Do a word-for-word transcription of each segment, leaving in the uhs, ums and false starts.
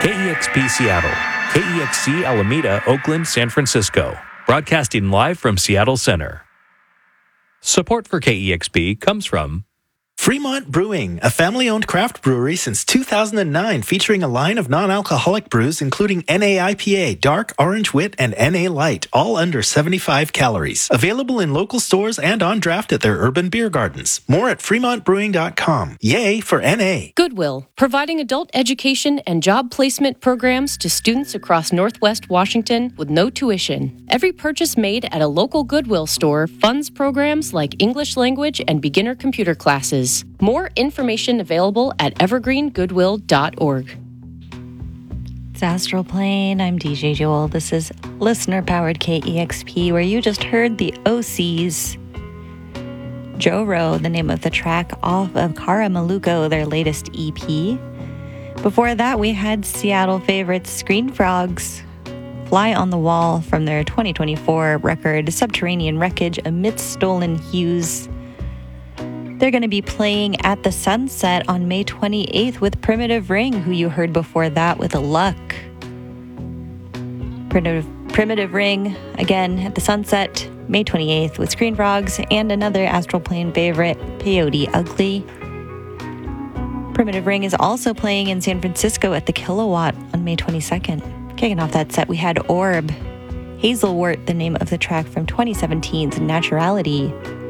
K E X P Seattle, K E X C Alameda, Oakland, San Francisco. Broadcasting live from Seattle Center. Support for K E X P comes from Fremont Brewing, a family-owned craft brewery since two thousand nine, featuring a line of non-alcoholic brews including N A I P A, Dark, Orange Wit, and N A Light, all under seventy-five calories. Available in local stores and on draft at their urban beer gardens. More at fremont brewing dot com. Yay for N A. Goodwill, providing adult education and job placement programs to students across Northwest Washington with no tuition. Every purchase made at a local Goodwill store funds programs like English language and beginner computer classes. More information available at evergreen goodwill dot org. It's Astral Plane. I'm D J Joel. This is listener-powered K E X P, where you just heard the O Cs. Joro, the name of the track off of Kara Maluko, their latest E P. Before that, we had Seattle favorites Screen Frogs, Fly on the Wall from their twenty twenty-four record Subterranean Wreckage Amidst Stolen Hues. They're going to be playing at the Sunset on May twenty-eighth with Primitive Ring, who you heard before that with Luck. Primitive, Primitive Ring, again at the Sunset, May twenty-eighth with Screen Frogs, and another Astral Plane favorite, Peyote Ugly. Primitive Ring is also playing in San Francisco at the Kilowatt on May twenty-second. Kicking off that set, we had Orb, Hazelwort, the name of the track from twenty seventeen's Naturality.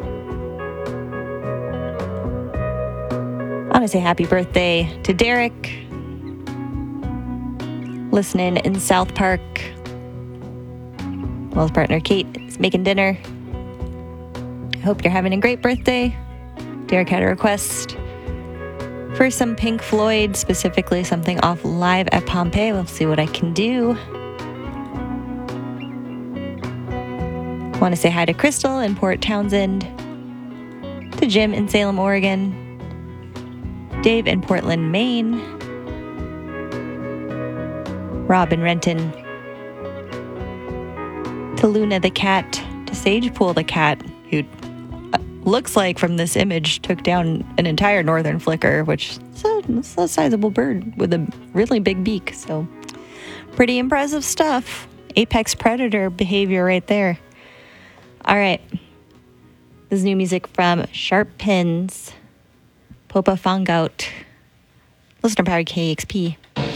I want to say happy birthday to Derek, listening in South Park. Well, his partner Kate is making dinner. I hope you're having a great birthday. Derek had a request for some Pink Floyd, specifically something off Live at Pompeii. We'll see what I can do. I want to say hi to Crystal in Port Townsend, to Jim in Salem, Oregon, Dave in Portland, Maine, Rob in Renton, to Luna the cat, to Sagepool the cat, who uh, looks like from this image took down an entire northern flicker, which is a, it's a sizable bird with a really big beak. So pretty impressive stuff. Apex predator behavior right there. All right. This is new music from Sharp Pins. Popa Fangout. Listener powered K E X P.